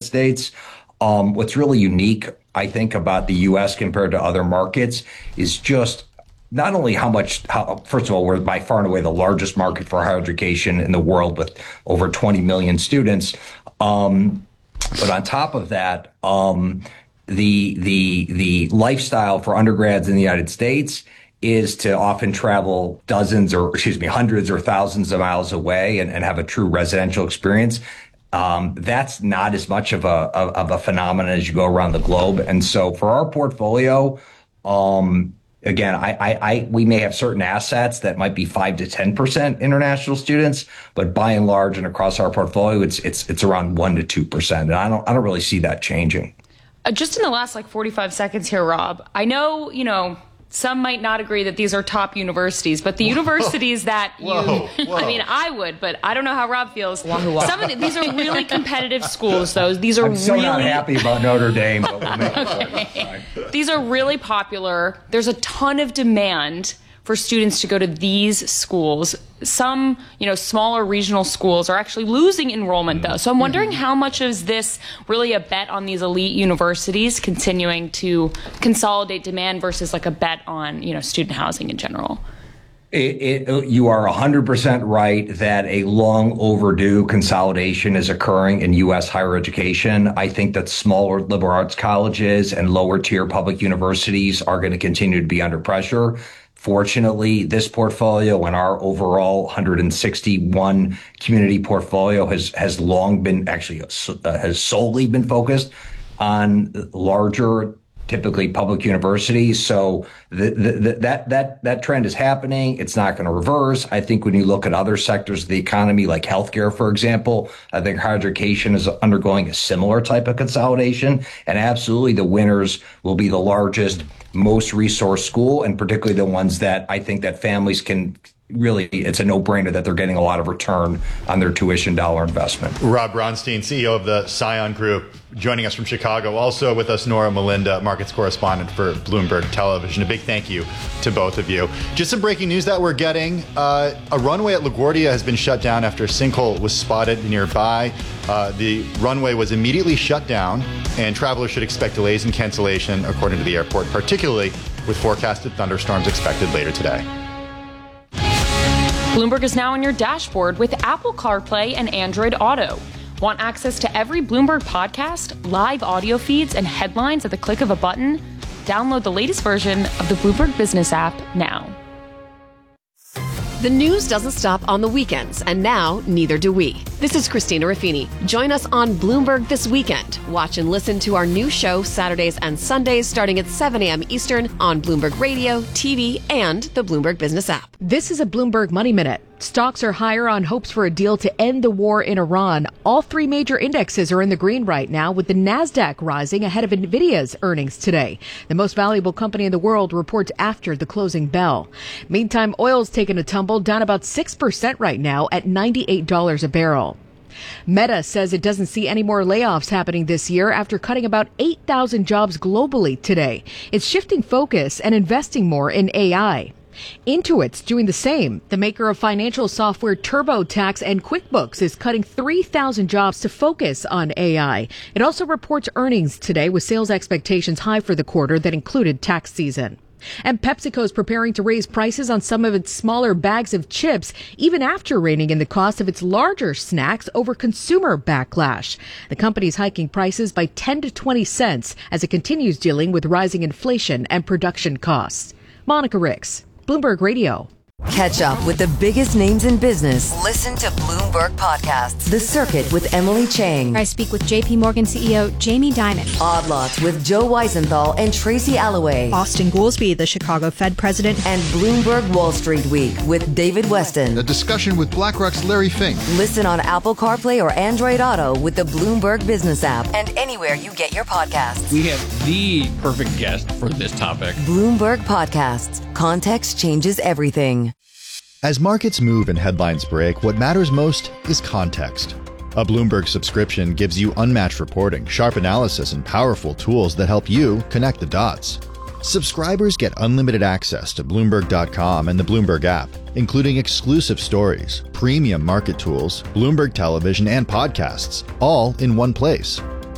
States. What's really unique, I think, about the U.S. compared to other markets is just not only first of all, we're by far and away the largest market for higher education in the world with over 20 million students. But on top of that, the lifestyle for undergrads in the United States is to often travel hundreds or thousands of miles away and have a true residential experience. That's not as much of a phenomenon as you go around the globe. And so for our portfolio, again, we may have certain assets that might be 5 to 10% international students, but by and large and across our portfolio, it's around 1 to 2%. And I don't really see that changing. Just in the last 45 seconds here, Rob, I know, some might not agree that these are top universities, but the universities that I would, but I don't know how Rob feels. These are really competitive schools, though. These are I'm so not happy about Notre Dame, but we'll make it. These are really popular. There's a ton of demand for students to go to these schools. Some, smaller regional schools are actually losing enrollment, though. So I'm wondering how much is this really a bet on these elite universities continuing to consolidate demand versus a bet on, student housing in general? You are 100% right that a long overdue consolidation is occurring in U.S. higher education. I think that smaller liberal arts colleges and lower tier public universities are going to continue to be under pressure. Fortunately, this portfolio and our overall 161 community portfolio has long been has solely been focused on larger, typically public universities. So that trend is happening. It's not going to reverse. I think when you look at other sectors of the economy, like healthcare, for example, I think higher education is undergoing a similar type of consolidation. And absolutely, the winners will be the largest, most resource school, and particularly the ones that I think that families can really, it's a no-brainer that they're getting a lot of return on their tuition dollar investment. Rob Braunstein, CEO of the Scion Group, joining us from Chicago. Also with us, Nora Melinda, markets correspondent for Bloomberg Television. A big thank you to both of you. Just some breaking news that we're getting. A runway at LaGuardia has been shut down after a sinkhole was spotted nearby. The runway was immediately shut down, and travelers should expect delays and cancellation, according to the airport, particularly with forecasted thunderstorms expected later today. Bloomberg is now on your dashboard with Apple CarPlay and Android Auto. Want access to every Bloomberg podcast, live audio feeds, and headlines at the click of a button? Download the latest version of the Bloomberg Business app now. The news doesn't stop on the weekends, and now neither do we. This is Christina Ruffini. Join us on Bloomberg This Weekend. Watch and listen to our new show Saturdays and Sundays starting at 7 a.m. Eastern on Bloomberg Radio, TV, and the Bloomberg Business app. This is a Bloomberg Money Minute. Stocks are higher on hopes for a deal to end the war in Iran. All three major indexes are in the green right now, with the Nasdaq rising ahead of Nvidia's earnings today. The most valuable company in the world reports after the closing bell. Meantime, oil's taken a tumble, down about 6% right now at $98 a barrel. Meta says it doesn't see any more layoffs happening this year after cutting about 8,000 jobs globally today. It's shifting focus and investing more in AI. Intuit's doing the same. The maker of financial software TurboTax and QuickBooks is cutting 3,000 jobs to focus on AI. It also reports earnings today with sales expectations high for the quarter that included tax season. And PepsiCo is preparing to raise prices on some of its smaller bags of chips, even after reining in the cost of its larger snacks over consumer backlash. The company is hiking prices by 10 to 20 cents as it continues dealing with rising inflation and production costs. Monica Ricks, Bloomberg Radio. Catch up with the biggest names in business. Listen to Bloomberg Podcasts. The Circuit with Emily Chang. I speak with JP Morgan CEO Jamie Dimon. Odd Lots with Joe Weisenthal and Tracy Alloway. Austin Goolsbee, the Chicago Fed president. And Bloomberg Wall Street Week with David Weston. A discussion with BlackRock's Larry Fink. Listen on Apple CarPlay or Android Auto with the Bloomberg Business app and anywhere you get your podcasts. We have the perfect guest for this topic. Bloomberg Podcasts. Context changes everything. As markets move and headlines break, what matters most is context. A Bloomberg subscription gives you unmatched reporting, sharp analysis, and powerful tools that help you connect the dots. Subscribers get unlimited access to Bloomberg.com and the Bloomberg app, including exclusive stories, premium market tools, Bloomberg Television, and podcasts, all in one place.